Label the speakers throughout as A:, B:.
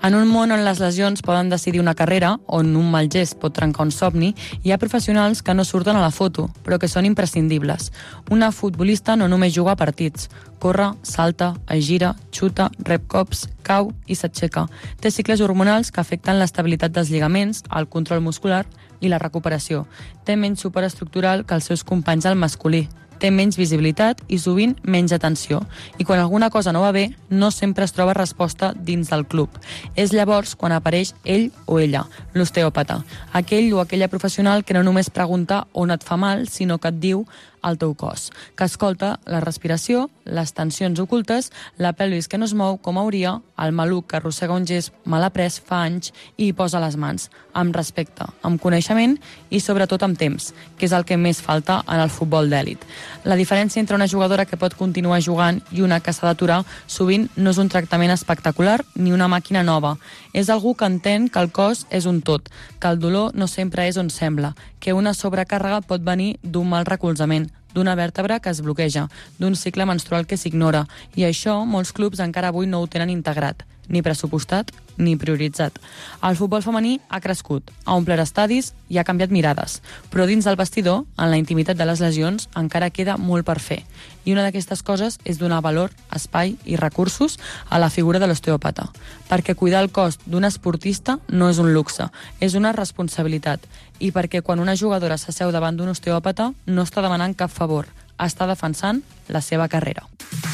A: En un món on les lesions poden decidir una carrera, on un mal gest pot trencar un somni, hi ha professionals que no surten a la foto, però que són imprescindibles. Una futbolista no només juga a partits. Corre, salta, es gira, xuta, rep cops, cau i s'aixeca. Té cicles hormonals que afecten l'estabilitat dels lligaments, el control muscular i la recuperació. Té menys suport estructural que els seus companys al masculí. Té menys visibilitat i sovint menys atenció. I quan alguna cosa no va bé, no sempre es troba resposta dins del club. És llavors quan apareix ell o ella, l'osteòpata. Aquell o aquella professional que no només pregunta on et fa mal, sinó que et diu el teu cos, que escolta la respiració, les tensions ocultes, la pelvis que no es mou com hauria, el maluc que arrossega un gest mal après fa anys i hi posa les mans, amb respecte, amb coneixement i sobretot amb temps, que és el que més falta en el futbol d'èlit. La diferència entre una jugadora que pot continuar jugant i una que s'ha d'aturar sovint no és un tractament espectacular ni una màquina nova. És algú que entén que el cos és un tot, que el dolor no sempre és on sembla, que una sobrecàrrega pot venir d'un mal recolzament, d'una vèrtebra que es bloqueja, d'un cicle menstrual que s'ignora, i això molts clubs encara avui no ho tenen integrat, ni pressupostat ni prioritzat. El futbol femení ha crescut, ha omplert estadis i ha canviat mirades, però dins del vestidor, en la intimitat de les lesions, encara queda molt per fer. I una d'aquestes coses és donar valor, espai i recursos a la figura de l'osteòpata, perquè cuidar el cos d'un esportista no és un luxe, és una responsabilitat, i perquè quan una jugadora s'asseu davant d'un osteòpata no està demanant cap favor, està defensant la seva carrera.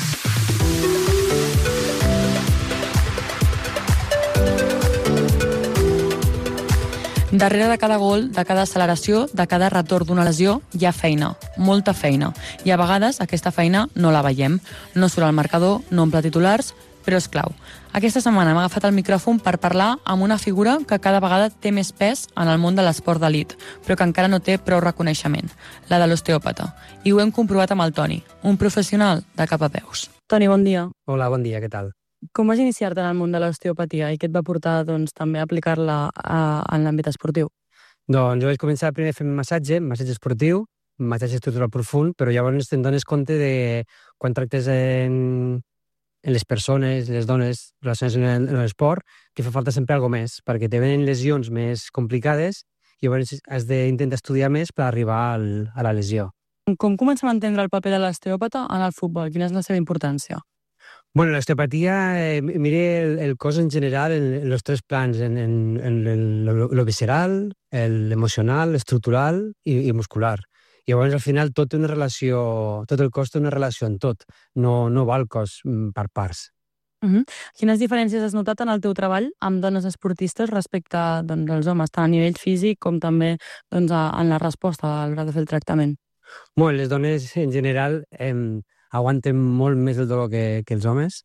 A: Darrere de cada gol, de cada acceleració, de cada retorn d'una lesió, hi ha feina, molta feina. I a vegades aquesta feina no la veiem. No surt al marcador, no omple titulars, però és clau. Aquesta setmana m'ha agafat el micròfon per parlar amb una figura que cada vegada té més pes en el món de l'esport d'elit, però que encara no té prou reconeixement, la de l'osteòpata. I ho hem comprovat amb el Toni, un professional de cap a peus. Toni, bon dia.
B: Hola, bon dia, què tal?
A: Com vas iniciar-te en el món de l'osteopatia i què et va portar també a aplicar-la en l'àmbit esportiu?
B: Doncs jo vaig començar primer fent massatge esportiu, massatge estructural profund, però llavors te'n dones compte de quan tractes en les persones, les dones relacionades en l'esport, que fa falta sempre alguna més, perquè te venen lesions més complicades i llavors has d'intentar estudiar més per arribar a la lesió.
A: Com comencem a entendre el paper de l'osteòpata en el futbol? Quina és la seva importància?
B: Bueno, l'osteopatia mira el cos en general en los tres plans, en lo visceral, l'emocional, l'estructural i muscular. I llavors al final tot té una relació, tot el cos té una relació en tot, no va el cos per parts.
A: Quines diferències has notat en el teu treball amb dones esportistes respecte als homes, tant a nivell físic com també en la resposta a l'hora de fer el tractament?
B: Bueno, les dones en general aguanten molt més el dolor que els homes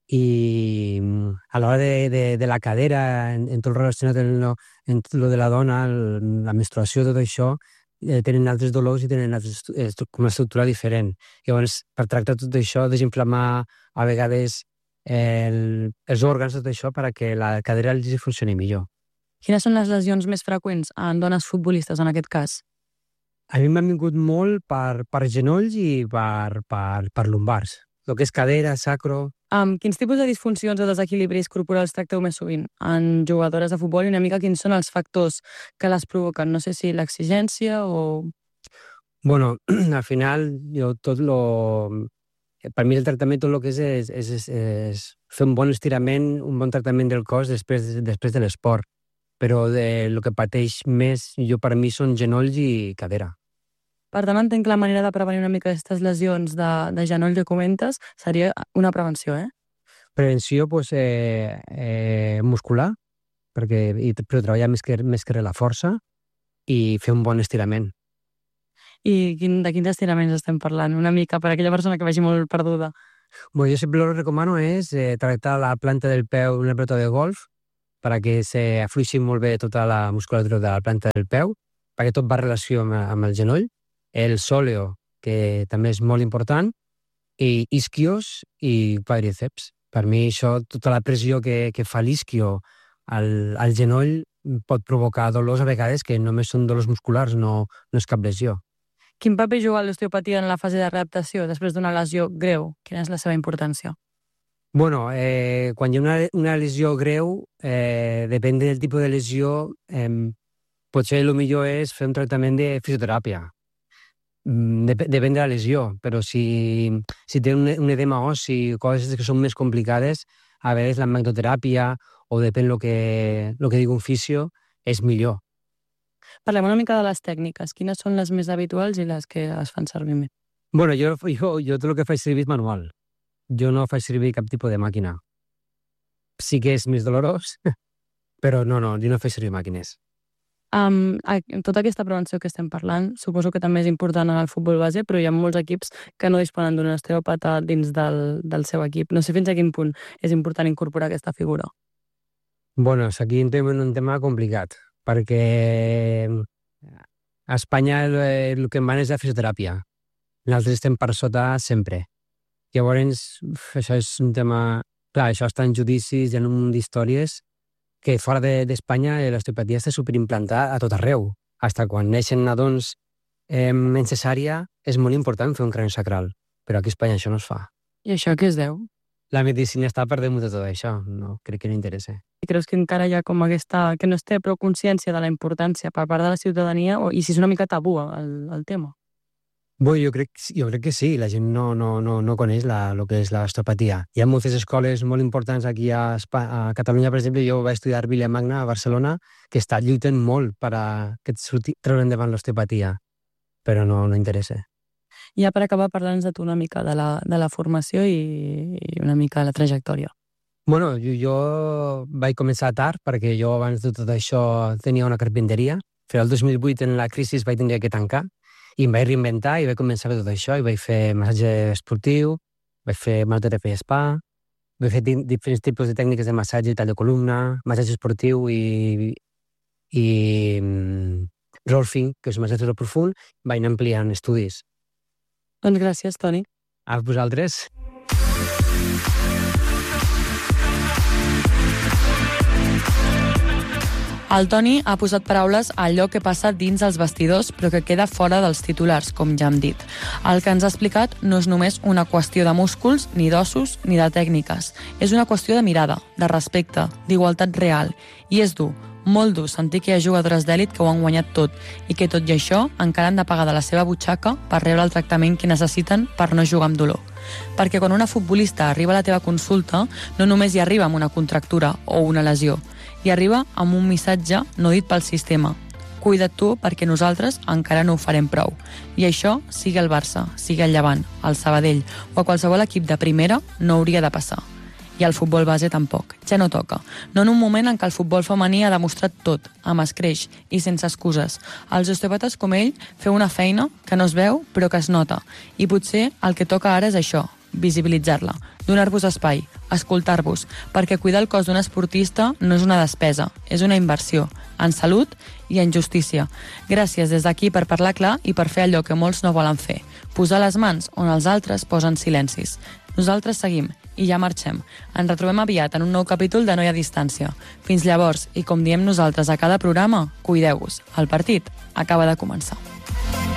B: i a l'hora de la cadera, en tot relacionat amb lo de la dona, la menstruació, tot això, tenen altres dolors i tenen com una estructura diferent. Llavors, per tractar tot això, desinflamar a vegades els òrgans, tot això, perquè la cadera els funcioni millor.
A: Quines són les lesions més freqüents en dones futbolistes, en aquest cas?
B: A mi m'han vingut molt per genolls i per lumbars. El que és cadera, sacro...
A: Quins tipus de disfuncions o desequilibris corporals tracteu més sovint en jugadores de futbol i una mica quins són els factors que les provoquen? No sé si l'exigència o...
B: Bueno, al final, per mi el tractament tot el que és fer un bon estirament, un bon tractament del cos després de l'esport. Però el que pateix més, per mi, són genolls i cadera.
A: Per tant, entenc que la manera de prevenir una mica aquestes lesions de genoll que comentes seria una prevenció,
B: Prevenció muscular, però treballar més que la força i fer un bon estirament.
A: I de quins estiraments estem parlant? Una mica per a aquella persona que vagi molt perduda.
B: Bueno, jo sempre el que recomano és tractar la planta del peu d'una pelota de golf perquè s'afluixi molt bé tota la musculatura de la planta del peu, perquè tot va en relació amb el genoll, el sòleo, que també és molt important, i isquios i quadríceps. Per mi això, tota la pressió que fa l'isquio al genoll pot provocar dolors a vegades que només són dolors musculars, no és cap lesió.
A: Quin paper juga l'osteopatia en la fase de readaptació després d'una lesió greu? Quina és la seva importància?
B: Bueno, quan hi ha una lesió greu, depèn del tipus de lesió, potser el millor és fer un tractament de fisioteràpia. Depèn de la lesió, però si té un edema ossi, coses que són més complicades, a vegades la magnetoteràpia o depèn lo que digui un fisio, és millor.
A: Parlem una mica de les tècniques. Quines són les més habituals i les que es fan servir més?
B: Bueno, jo tot el que faig servir és manual. Jo no faig servir cap tipus de màquina. Sí que és més dolorós, però no, jo no faig servir màquines.
A: Tota aquesta prevenció que estem parlant, suposo que també és important en el futbol base, però hi ha molts equips que no disponen d'un osteòpata dins del seu equip. No sé fins a quin punt és important incorporar aquesta figura.
B: Bueno, aquí entrem en un tema complicat, perquè a Espanya el que mana és la fisioteràpia. Nosaltres estem per sota sempre. Llavors, això és un tema... Clar, això està en judicis, hi ha un munt d'històries que fora d'Espanya l'osteopatia està superimplantada a tot arreu. Hasta quan neixen nadons en cesària és molt important fer un crani sacral, però aquí a Espanya això no es fa.
A: I això què es deu?
B: La medicina està per damunt de tot això, no, crec que no interessa.
A: I creus que encara hi ha com aquesta... que no es té prou consciència de la importància per part de la ciutadania i si és una mica tabú el tema?
B: Bé, jo crec que sí, la gent no coneix el que és l'osteopatia. Hi ha moltes escoles molt importants aquí a Catalunya, per exemple, jo vaig estudiar a Vilamagna, a Barcelona, que està lluitant molt per a que treure endavant l'osteopatia, però no interessa.
A: Ja per acabar, parla'ns una mica de la formació i una mica la trajectòria.
B: Bueno, jo vaig començar tard, perquè jo abans de tot això tenia una carpinteria, però el 2008 en la crisi vaig tenir que tancar, i em vaig reinventar i vaig començar a fer tot això, i vaig fer massatge esportiu, vaig fer massoteràpia i spa, vaig fer diferents tipus de tècniques de massatge i tall de columna, massatge esportiu i rolfing, que és un massatge profund, vaig anar ampliant estudis.
A: Doncs gràcies, Toni.
B: A vosaltres.
A: El Toni ha posat paraules a allò que passa dins els vestidors però que queda fora dels titulars, com ja hem dit. El que ens ha explicat no és només una qüestió de músculs, ni d'ossos, ni de tècniques. És una qüestió de mirada, de respecte, d'igualtat real. I és dur, molt dur, sentir que hi ha jugadores d'èlit que ho han guanyat tot i que tot i això encara han de pagar de la seva butxaca per rebre el tractament que necessiten per no jugar amb dolor. Perquè quan una futbolista arriba a la teva consulta, no només hi arriba amb una contractura o una lesió, i arriba amb un missatge no dit pel sistema. Cuida't tu perquè nosaltres encara no ho farem prou. I això, sigui el Barça, sigui el Llevant, el Sabadell o a qualsevol equip de primera, no hauria de passar. I el futbol base tampoc. Ja no toca. No en un moment en què el futbol femení ha demostrat tot, amb escreix i sense excuses. Els osteòpates com ell feu una feina que no es veu però que es nota. I potser el que toca ara és això, visibilitzar-la, donar-vos espai, escoltar-vos, perquè cuidar el cos d'un esportista no és una despesa, és una inversió, en salut i en justícia. Gràcies des d'aquí per parlar clar i per fer allò que molts no volen fer, posar les mans on els altres posen silencis. Nosaltres seguim i ja marxem. Ens retrobem aviat en un nou capítol de Noia a Distància. Fins llavors, i com diem nosaltres a cada programa, cuideu-vos. El partit acaba de començar.